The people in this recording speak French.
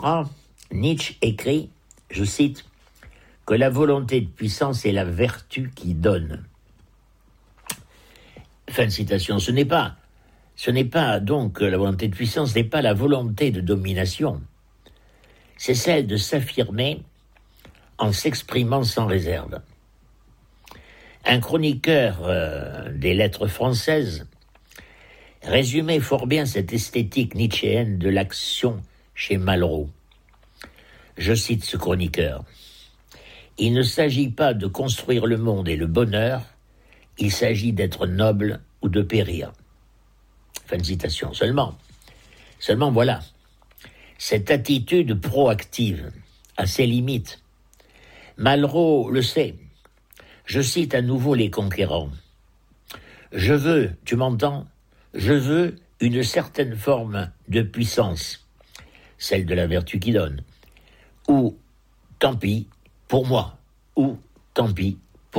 comprend, Nietzsche écrit, je cite, que la volonté de puissance est la vertu qui donne. Fin de citation. Ce n'est pas donc la volonté de puissance n'est pas la volonté de domination. C'est celle de s'affirmer en s'exprimant sans réserve. Un chroniqueur des lettres françaises résumait fort bien cette esthétique nietzschéenne de l'action chez Malraux. Je cite ce chroniqueur. « Il ne s'agit pas de construire le monde et le bonheur, il s'agit d'être noble ou de périr. » Fin de citation. Seulement voilà, cette attitude proactive a ses limites. Malraux le sait. Je cite à nouveau les conquérants. « Je veux, tu m'entends ? Je veux une certaine forme de puissance, celle de la vertu qui donne, ou tant pis pour moi, ou tant pis pour moi. »